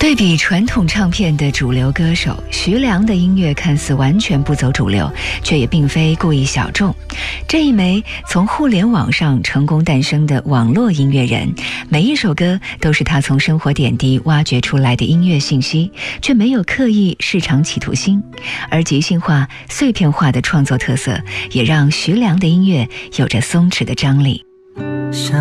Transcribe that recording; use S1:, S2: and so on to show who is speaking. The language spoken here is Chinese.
S1: 对比传统唱片的主流歌手，徐良的音乐看似完全不走主流，却也并非故意小众。这一枚从互联网上成功诞生的网络音乐人，每一首歌都是他从生活点滴挖掘出来的音乐信息，却没有刻意市场企图心。而即兴化、碎片化的创作特色，也让徐良的音乐有着松弛的张力。